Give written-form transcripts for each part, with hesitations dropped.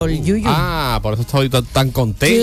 Yuyu. Por eso estoy tan contento.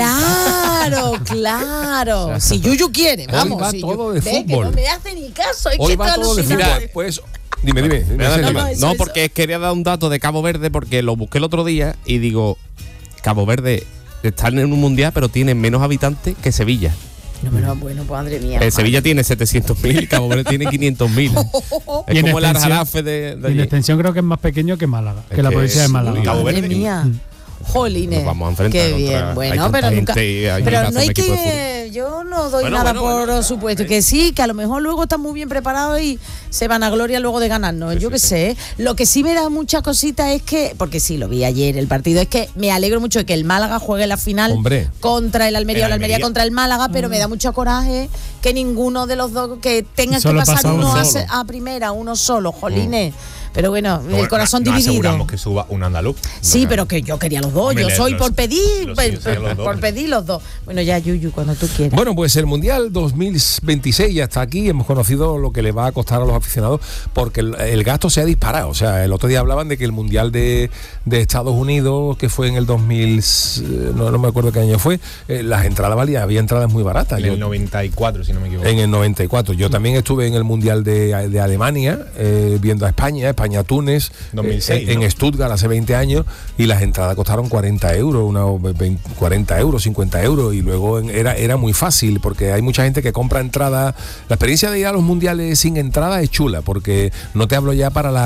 Claro. Si Yuyu quiere, vamos. Hoy va si todo de que fútbol. no me hace ni caso. Hoy va todo de fútbol. Mira, Pues, dime. No, porque quería dar un dato de Cabo Verde, porque lo busqué el otro día y digo, Cabo Verde está en un mundial, pero tiene menos habitantes que Sevilla. Bueno, pues madre mía. Sevilla tiene 700.000 y Cabo Verde tiene 500.000. Es como el Aljarafe de Y en allí. extensión creo que es más pequeño que Málaga, Es que la que provincia de es Málaga. muy Cabo Madre Verde. mía. Jolines. Nos vamos a enfrentar Qué contra- bien. hay Bueno, tanta pero nunca. gente y hay Pero pedazo no de hay equipo de que. Yo no doy Bueno, nada bueno, por supuesto. Que sí, que a lo mejor luego están muy bien preparados y se van a gloria luego de ganarnos. Yo qué sé. Lo que sí me da muchas cositas es que, porque sí, lo vi ayer el partido, es que me alegro mucho de que el Málaga juegue la final contra el Almería o la Almería contra el Málaga, pero me da mucho coraje que ninguno de los dos, que tengan que Solo pasar pasa uno uno solo. a primera, uno solo, jolines. Pero bueno, el corazón no dividido. aseguramos que suba un andaluz. Sí, pero que yo quería los dos. Hombre, Yo soy los- por pedir, los suyos serían los dos. por pedir los dos. Bueno, ya, Yuyu, cuando tú quieras. Bueno, pues el Mundial 2026 ya está aquí. Hemos conocido lo que le va a costar a los aficionados porque el gasto se ha disparado. O sea, el otro día hablaban de que el Mundial de Estados Unidos, que fue en el 2000, no me acuerdo qué año fue, las entradas había entradas muy baratas. En el 94, si no me equivoco. En el 94. Yo también estuve en el Mundial de Alemania, viendo a España-Túnez, 2006, en ¿no? Stuttgart hace 20 años, y las entradas costaron 40 euros, 40 euros, 50 euros, y luego era muy fácil, porque hay mucha gente que compra entradas. La experiencia de ir a los mundiales sin entrada es chula, porque no te hablo ya para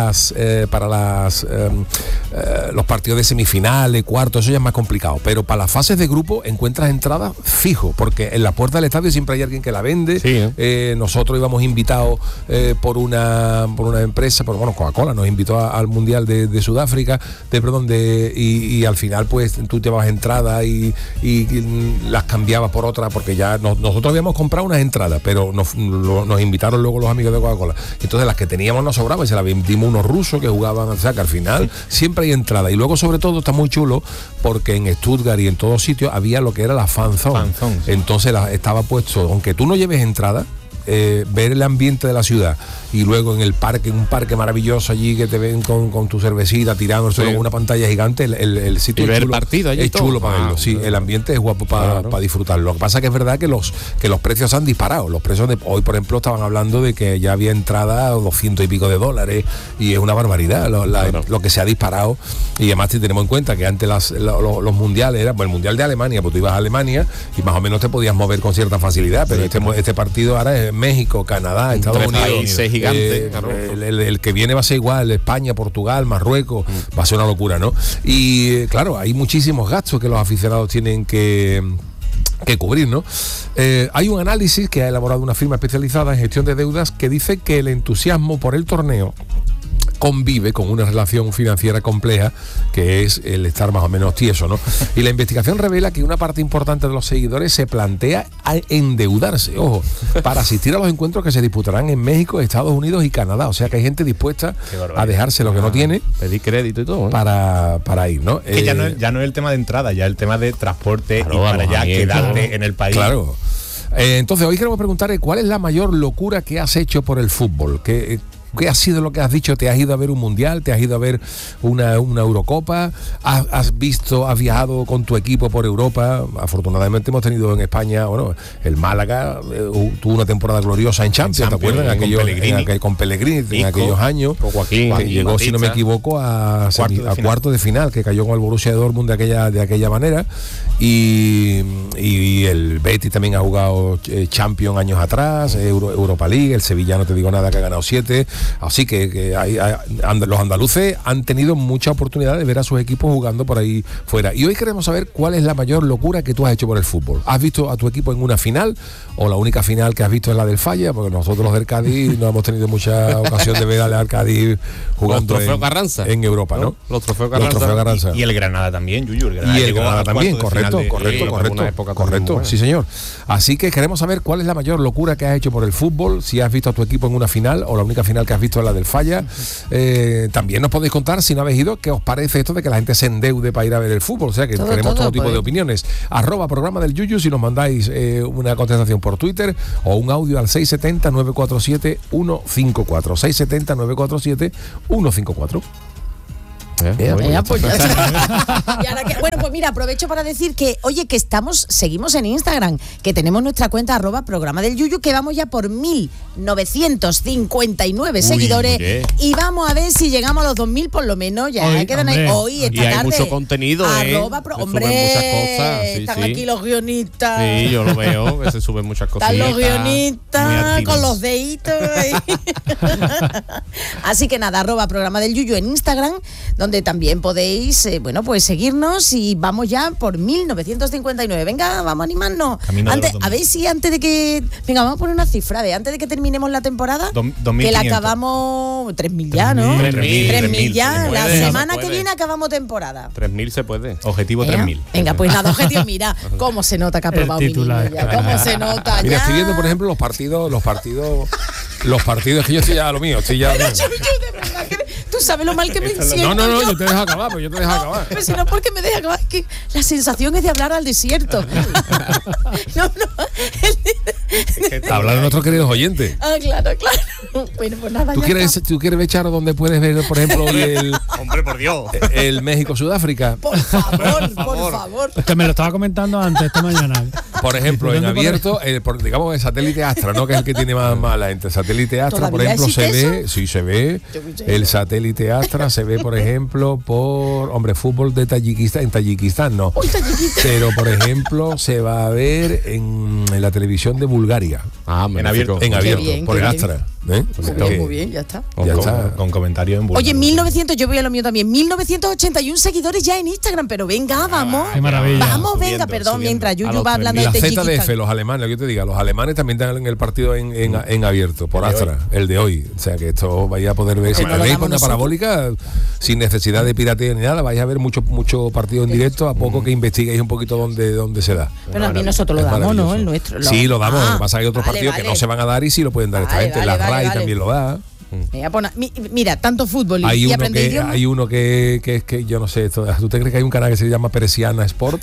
los partidos de semifinales, cuartos, eso ya es más complicado, pero para las fases de grupo encuentras entradas fijo, porque en la puerta del estadio siempre hay alguien que la vende. Sí, Nosotros íbamos invitados por una empresa, Coca-Cola nos invitó al Mundial de Sudáfrica, y al final pues tú llevabas entradas y las cambiabas por otras, porque ya nosotros habíamos comprado unas entradas, pero nos invitaron luego los amigos de Coca-Cola. Entonces las que teníamos nos sobraban y se las vendimos unos rusos que jugaban, o sea que al final siempre hay entrada. Y luego sobre todo está muy chulo porque en Stuttgart y en todos sitios había lo que era la fan zone. Sí. Entonces estaba puesto, aunque tú no lleves entrada, ver el ambiente de la ciudad, y luego en el parque, un parque maravilloso allí que te ven con tu cervecita tirando con una pantalla gigante, el sitio Y ver es el chulo, partido allí es todo. chulo para verlo, sí, el ambiente es guapo para disfrutarlo. Lo que pasa que es verdad que los precios se han disparado. Los precios de hoy, por ejemplo, estaban hablando de que ya había entrada a $200 y pico, y es una barbaridad lo que se ha disparado. Y además si tenemos en cuenta que antes los mundiales era el Mundial de Alemania, pues tú ibas a Alemania y más o menos te podías mover con cierta facilidad, pero este partido ahora es México, Canadá, Estados Tres Unidos, países gigantes, claro. el que viene va a ser igual, España, Portugal, Marruecos, va a ser una locura, ¿no? Y claro, hay muchísimos gastos que los aficionados tienen que cubrir, ¿no? Hay un análisis que ha elaborado una firma especializada en gestión de deudas que dice que el entusiasmo por el torneo convive con una relación financiera compleja, que es el estar más o menos tieso, ¿no? Y la investigación revela que una parte importante de los seguidores se plantea a endeudarse, ojo, para asistir a los encuentros que se disputarán en México, Estados Unidos y Canadá. O sea que hay gente dispuesta a dejarse lo que no tiene, pedir crédito y todo, para ir, ¿no? Que ya no es el tema de entrada, ya el tema de transporte, claro, y para allá quedarte claro. en el país. Claro. Entonces hoy queremos preguntarle cuál es la mayor locura que has hecho por el fútbol. ¿Qué ha sido lo que has dicho? ¿Te has ido a ver un mundial? ¿Te has ido a ver una Eurocopa? ¿Has viajado con tu equipo por Europa? Afortunadamente hemos tenido en España, el Málaga tuvo una temporada gloriosa en Champions, ¿te acuerdas? Con Pellegrini en aquellos años. Joaquín, que llegó, si no me equivoco, a cuarto de final, que cayó con el Borussia Dortmund de aquella manera. Y el Betis también ha jugado Champions años atrás, Europa League, el Sevilla no te digo nada, que ha ganado 7. Así que los andaluces han tenido mucha oportunidad de ver a sus equipos jugando por ahí fuera. Y hoy queremos saber cuál es la mayor locura que tú has hecho por el fútbol. ¿Has visto a tu equipo en una final o la única final que has visto es la del Falla? Porque nosotros los del Cádiz no hemos tenido mucha ocasión de ver al Cádiz jugando en Europa, ¿no? Los trofeos Carranza. Y el Granada también, Yuyu. El Granada también, correcto, sí señor. Así que queremos saber cuál es la mayor locura que has hecho por el fútbol, si has visto a tu equipo en una final o la única final que has visto es la del Falla. También nos podéis contar, si no habéis ido, qué os parece esto de que la gente se endeude para ir a ver el fútbol. O sea que queremos todo tipo de opiniones. @programa del Yuyu si nos mandáis una contestación por Twitter o un audio al 670-947-154. 670-947-154. Pues ya está. Y ahora bueno, pues mira, aprovecho para decir que, oye, que seguimos en Instagram, que tenemos nuestra cuenta @programa del Yuyu, que vamos ya por 1959 seguidores. Y vamos a ver si llegamos a los 2000 por lo menos. Ya quedan ahí hoy, esta y hay tarde. Mucho contenido, hombre, muchas cosas. están aquí los guionistas. Sí, yo lo veo, que se suben muchas cosas. Están los guionistas con los deditos. Así que nada, @programa del Yuyu en Instagram, donde también podéis, pues seguirnos, y vamos ya por 1959. Venga, vamos a animarnos. A ver si antes de que... Venga, vamos a poner una cifra, antes de que terminemos la temporada, que la acabamos... 3.000 ya, ¿no? 3.000 ya. La semana que viene acabamos temporada. 3.000 se puede. Objetivo 3.000. Venga, pues nada, objetivo. Mira, cómo se nota que ha probado mi niño ya. Cómo se nota. Mira, ya. estoy viendo, por ejemplo, los partidos que yo estoy ya a lo mío. Estoy ya... Pero yo, de verdad, que tú sabes lo mal que me siento. No, yo te dejo acabar, pues yo te dejo acabar. Pero si no, porque me deja acabar, es que la sensación es de hablar al desierto. No. Hablar a nuestros queridos oyentes. Ah, claro. Bueno, pues nada. ¿Tú quieres ver, Charo, donde puedes ver, por ejemplo, hoy el... Hombre, por Dios. El México-Sudáfrica? Por favor. Es que me lo estaba comentando antes, esta mañana. Por ejemplo, en abierto, digamos el satélite Astra, ¿no? Que es el que tiene más la gente. El satélite Astra, por ejemplo, se ve. Sí, se ve. El satélite Astra se ve, por ejemplo, fútbol de Tayikistán. En Tayikistán no. Pero, por ejemplo, se va a ver en la televisión de Bulgaria. En abierto. En abierto, bien, por el Astra. Muy bien, ya está. Con comentarios en Bulgaria. Oye, 1900, yo voy a lo mío también. 1981 seguidores ya en Instagram, pero venga, vamos. Qué maravilla. Vamos, venga, perdón, mientras Yuyu va hablando de la Tayikistán. ZDF, los alemanes, lo que yo te diga, los alemanes también dan el partido en abierto, por Astra, el de hoy. O sea que esto vais a poder ver. Si tenéis una parabólica, sin necesidad de pirateo ni nada, vais a ver mucho partido en directo, a poco que investiguéis un poquito dónde se da. Pero a mí nosotros lo damos, ¿no? El nuestro. Sí, lo damos. Lo que pasa es que hay otros partidos que no se van a dar y sí lo pueden dar esta gente. La RAI también lo da. Mira, tanto fútbol hay y aprender idiomas. Hay uno que es que yo no sé, ¿tú te crees que hay un canal que se llama Persiana Sport?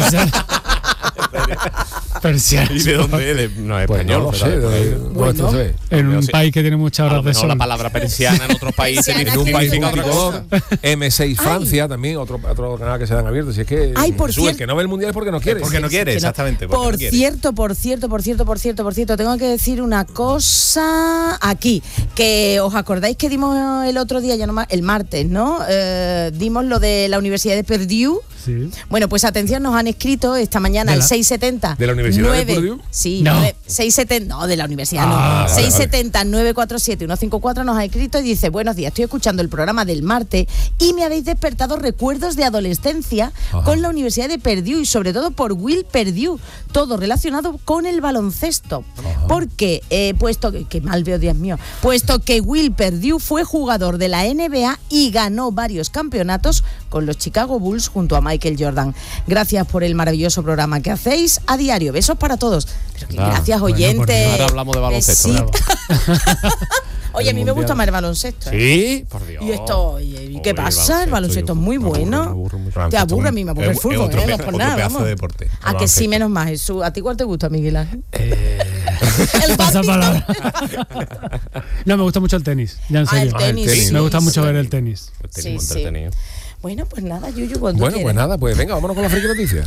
Persiana. ¿Y de dónde eres? No es Pues español. no lo sé. Bueno, en un país que tiene muchas horas de sol. La palabra persiana en otros países Persiana, en un país significa otra cosa. M6 Francia también, otro canal que se dan abiertos. Si es que el que no ve el mundial es porque no quiere. Porque no quiere, exactamente. Por cierto, tengo que decir una cosa aquí, que os acordáis que dimos el otro día, ya no más, el martes, ¿no? Dimos lo de la Universidad de Purdue. Sí. Bueno, pues atención, nos han escrito esta mañana al 670. ¿De la Universidad de Purdue? Sí, no. 670, no, de la universidad no. Vale, 670 947 154 nos ha escrito y dice: buenos días, estoy escuchando el programa del martes y me habéis despertado recuerdos de adolescencia con la Universidad de Purdue y sobre todo por Will Perdue, todo relacionado con el baloncesto. Porque, puesto que Will Perdue fue jugador de la NBA y ganó varios campeonatos con los Chicago Bulls junto a Michael Jordan. Gracias por el maravilloso programa que hacéis a diario. Besos para todos. Pero que gracias, oyentes. Ahora hablamos de baloncesto. Oye, a mí me gusta más el baloncesto. Sí, por Dios. ¿Y esto? ¿Y qué pasa? El baloncesto es muy bueno. Te aburre, a mí me aburre el fútbol, no por nada. Pedazo de deporte. A que sí, menos más, Jesús. ¿A ti cuál te gusta, Miguel Ángel? El Esa palabra. No, me gusta mucho el tenis. Ya en serio. El tenis. Sí, Me gusta mucho ver el tenis. Sí. Bueno, pues nada, Yuyu, cuando Bueno, pues nada, pues venga, vámonos con la friki noticia.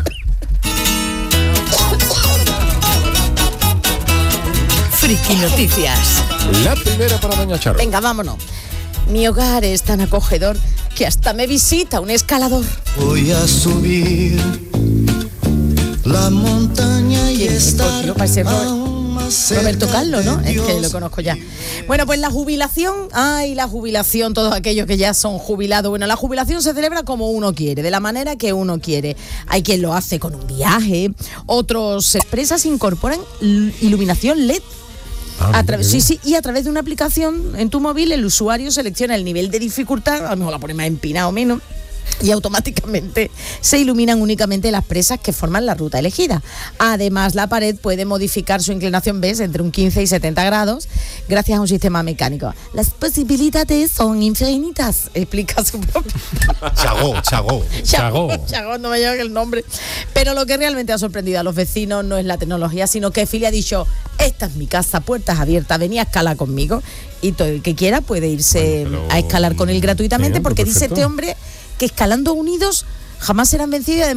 Friki Noticias. La primera para doña Charo. Venga, vámonos. Mi hogar es tan acogedor que hasta me visita un escalador. Voy a subir la montaña y estar aún más Roberto Carlos, ¿no? Es que lo conozco ya. Bueno, pues la jubilación, todos aquellos que ya son jubilados. Bueno, la jubilación se celebra como uno quiere, de la manera que uno quiere. Hay quien lo hace con un viaje, otros empresas incorporan iluminación LED. Y a través de una aplicación en tu móvil el usuario selecciona el nivel de dificultad, a lo mejor la pone más empinada o menos, y automáticamente se iluminan únicamente las presas que forman la ruta elegida. Además, la pared puede modificar su inclinación, ¿ves?, entre un 15 y 70 grados gracias a un sistema mecánico. Las posibilidades son infinitas, explica su propio... Chagó, no me llega el nombre. Pero lo que realmente ha sorprendido a los vecinos no es la tecnología, sino que Fili ha dicho: esta es mi casa, puertas abiertas, vení a escalar conmigo. Y todo el que quiera puede irse a escalar con él gratuitamente, porque dice este hombre que escalando unidos jamás serán vencidos.